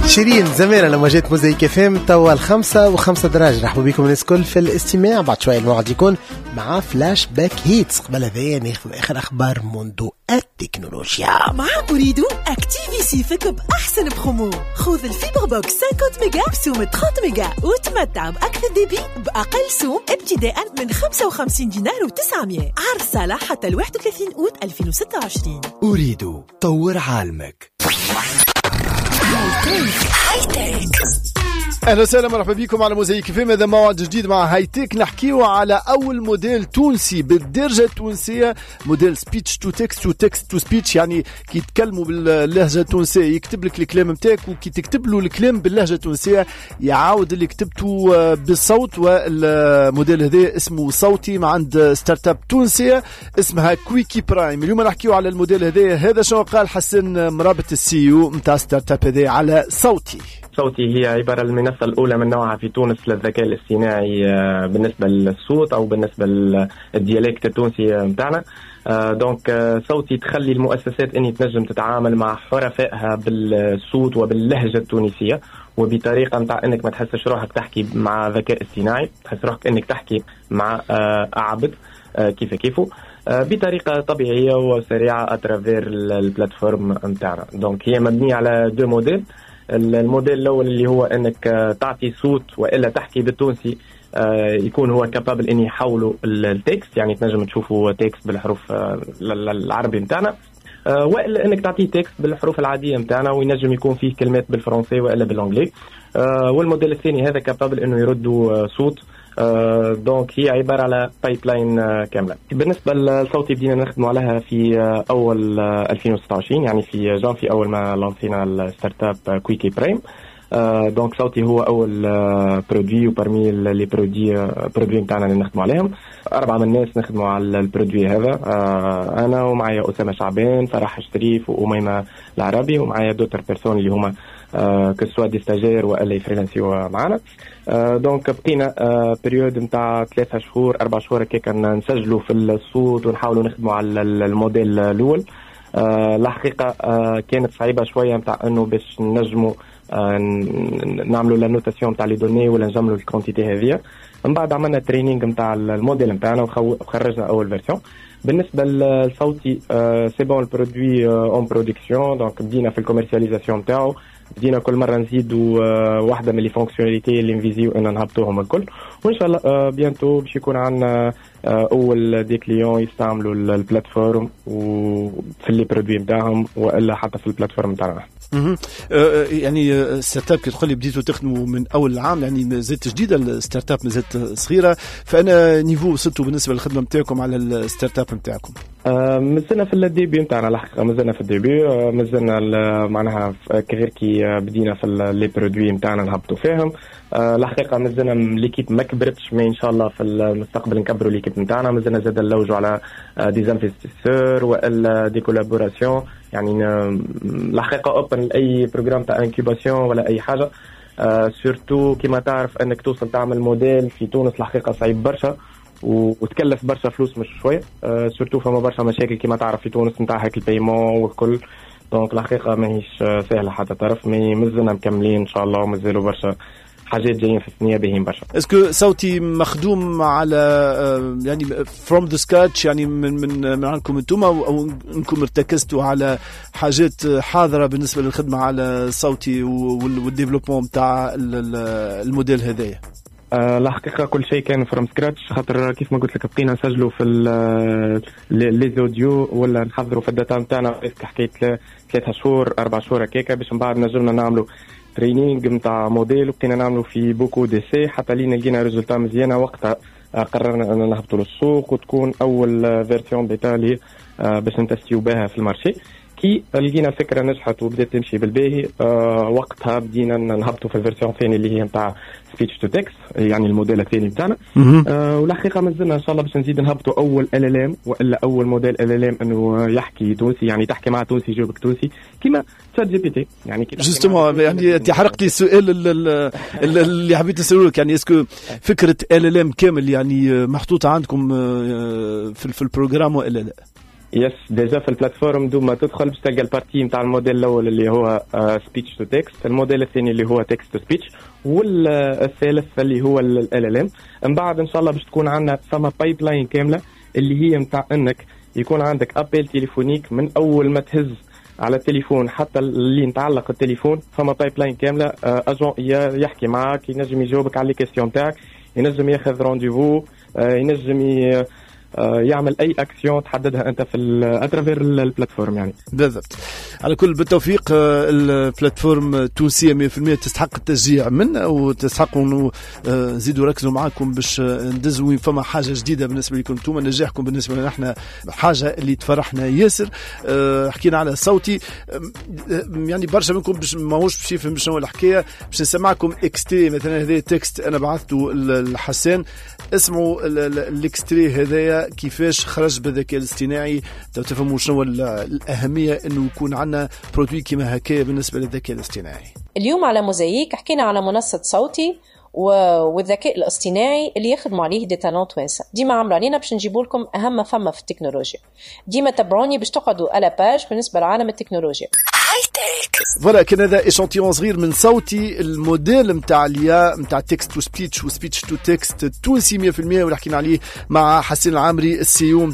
شيرين زمان لما جيت موزايك فهم توا 5 و5 دراج. رحبوا بكم الناس الكل في الاستماع. بعد شوية الموعد يكون مع فلاش باك هيتس. قبل هذايا ناخذ آخر أخبار منذ التكنولوجيا. مع أريد أكتيفي سيفك بأحسن برومو. خذ الفيبر بوكس 50 ميجا بسوم 30 ميجا وتمتع بأكثر ديبي بأقل سوم ابتداء من 55 دينار و900. عرض صالح حتى 31 أوت 2026. أريد طور عالمك. اهلا وسهلا مرحبا بكم على موزايك فيلم. هذا موعد جديد مع هايتك نحكيو على اول موديل تونسي بالدرجه التونسيه، موديل سبيتش تو تكست وتكست تو سبيتش، يعني كي تكلموا باللهجه التونسيه يكتب لك الكلام نتاعك، وكي تكتب له الكلام باللهجه التونسيه يعاود اللي كتبته بالصوت. والموديل هذا اسمه صوتي مع عند ستارت اب تونسيه اسمها كويكي برايم. اليوم نحكيو على الموديل هذا شنو قال حسن مرابط السي او نتاع ستارت اب هذا على صوتي. صوتي هي عبارة المنصة الأولى من نوعها في تونس للذكاء الاصطناعي بالنسبة للصوت أو بالنسبة للديالكت التونسي متاعنا. دونك صوتي تخلي المؤسسات أني تنجم تتعامل مع حرفائها بالصوت وباللهجة التونسية، وبطريقة متاع أنك ما تحسش روحك تحكي مع ذكاء اصطناعي، تحس روحك أنك تحكي مع عبد كيفه بطريقة طبيعية وسريعة أترافير البلاتفورم متاعنا. دونك هي مبنية على دو موديل. الموديل الأول اللي هو أنك تعطي صوت وإلا تحكي بالتونسي، يكون هو كابابل أن يحوله التكست، يعني تنجم تشوفه تكست بالحروف العربي متاعنا، وإلا أنك تعطيه تكست بالحروف العادية متاعنا وينجم يكون فيه كلمات بالفرنسي وإلا بالإنجليزي. والموديل الثاني هذا كابابل أنه يردوا صوت. دونك هي عبارة على بايبلاين كاملة. بالنسبة للصوتي بدينا نخدم عليها في أول 2026، يعني في جانفي أول ما لانسينا الستارت اب كويكي برايم. دونك صوتي هو أول برودوي، وبرمي لي برودوي متاعنا اللي نخدم عليهم 4 من الناس نخدموا على البرودوي هذا. أنا ومعايا أسامة شعبان، فرح الشريف، وأميمة العربي، ومعايا دوتر بيرسون اللي هما كسوا دي ستاجير ولا يفريلانسيو معنا. دونك بقينا بريود نتاع 3 شهور 4 شهور كي نسجلوا في الصوت ونحاولوا نخدموا على الموديل الأول. الحقيقة كانت صعيبة شوية نتاع أنه باش نجموا نعملوا لا نوتاسيون نتاع لي دوني ولا نجملوا الكونتيتي هذه. من بعد عملنا تريننج نتاع الموديل نتاعنا وخرجنا أول فيرسيون. بالنسبة للصوتي سي بون البرودوي اون برودكسيون. دونك بدينا في الكوميرسياليزاسيون نتاعو، بدينا كل مرة نزيدوا واحدة من لي فونكسيوناليتي اللي نفيزيو ان نهبطوهم الكل، وان شاء الله بيانتو باش يكون عندنا اول دي كليون يستعملوا البلاتفورم وفي لي برودوي نتاعهم والا حتى في البلاتفورم نتاعنا. يعني ستارت اب كي تقول لي بديتوا تخدموا من اول العام، يعني مازالت جديده الستارت اب، مازالت صغيره، فانا نيفو وصلتوا بالنسبه للخدمه نتاعكم على الستارت اب نتاعكم؟ مازلنا في الديبي نتاعنا، الحقيقه مازلنا في الديبي، مازلنا معناها غير كي بدينا في لي برودوي نتاعنا نهبطوا فيهم. الحقيقه مازلنا ليكيب ما كبرتش، مي ان شاء الله في المستقبل نكبروا ليكيب نتاعنا. مازلنا زاد نلوجوا على دي انفستيسور والا دي كولابوراسيون، يعني الحقيقه اوبن لاي بروجرام تاع انكوباسيون ولا اي حاجه. سورتو كيما تعرف انك توصل تعمل موديل في تونس الحقيقه صعيب برشا وتكلف برشا فلوس، مش شويه. سورتو فما برشا مشاكل كيما تعرف في تونس نتاع هيك البيمون والكل. دونك الحقيقه ماهيش سهله حتى طرف، مي مازلنا مكملين ان شاء الله، ومازالوا برشا حاجات جايين في الثنيه باهين برشا. اسكو صوتي مخدوم على يعني فروم ذا سكراتش، يعني من عندكم انتم، او انكم ارتكزتوا على حاجات حاضره بالنسبه للخدمه على صوتي والديفلوبمون تاع الموديل هذايا؟ الحقيقه كل شيء كان فروم سكراتش، خاطر كيف ما قلت لك بقينا نسجلوا في لي اوديو ولا نحضروا في الداتا نتاعنا حكايه 3 شهور 4 شهور هكاك، باش من بعد نجمنا نعملوا ترينينج نتاع موديل، وبقينا نعملوا في بوكو دي سي حتى لينا لقينا ريزولتا مزيانه. وقتها قررنا ان نهبطوا للسوق وتكون اول فيرسيون بيتا باش نتستيو بها في المارشي. كي لقينا الفكره نجحت وبدات تمشي بالباهي، وقتها بدينا نهبطوا في الفيرسيون الثانيه اللي هي نتاع سبيتش تو تكست، يعني الموديل الثاني نتاعنا. والحقيقه مازلنا ان شاء الله باش نزيد نهبطوا اول ال ال ام والا اول موديل ال ال ام انه يحكي تونسي، يعني تحكي مع تونسي يجاوبك تونسي كيما تشات جي بي تي. يعني جوستومون يعني انت حرقتي السؤال اللي حبيت نسالك، يعني اسكو فكره ال ال ام كامل يعني محطوطه عندكم في البروجرام ولا لا؟ يس ديجا في البلاتفورم دوما تدخل باش تلقى البارتي نتاع الموديل الاول اللي هو سبيتش تو تكست، الموديل الثاني اللي هو تكست تو سبيتش، والثالث اللي هو ال ام. من بعد ان شاء الله باش تكون عندنا فما بايب لاين كامله اللي هي نتاع انك يكون عندك ابل تليفونيك من اول ما تهز على التليفون حتى اللي نتعلق التليفون، فما بايب لاين كامله. اجون يحكي معك، ينجم يجاوبك على لي كيسيون تاعك، ينجم ياخذ رونديفو، ينجم يعمل اي اكسيون تحددها انت في اترافير البلاتفورم يعني. بالضبط. على كل بالتوفيق. البلاتفورم التونسيه 100% تستحق التشجيع منا، وتستحقوا انه نزيدوا ركزوا معاكم باش ندزوا فما حاجه جديده بالنسبه لكم انتم. نجاحكم بالنسبه لنا احنا حاجه اللي تفرحنا ياسر. حكينا على صوتي، يعني برشا منكم باش ماهوش باش يفهم شنو الحكايه، باش نسمعكم اكستري مثلا. هذا تكست انا بعثته لحسان، اسمعوا الاكستري هذايا كيفاش خرج بالذكاء الاصطناعي، تفهموا شنو الأهمية أنه يكون عندنا برودوي كيما هكايا بالنسبة للذكاء الاصطناعي. اليوم على موزايك حكينا على منصة صوتي والذكاء الاصطناعي اللي يخدموا عليه دي تالون توانسه. ديما عملوا علينا باش نجيبوا لكم أهم فما في التكنولوجيا. ديما تابعوني باش تقعدوا على باج بالنسبة لعالم التكنولوجيا. فوالا كان هذا إشانتيون صغير من صوتي، الموديل متاع اليا متاع تكست تو سبيتش وسبيتش تو تكست تونسي 100%، واللي حكينا عليه مع حسين العامري السي او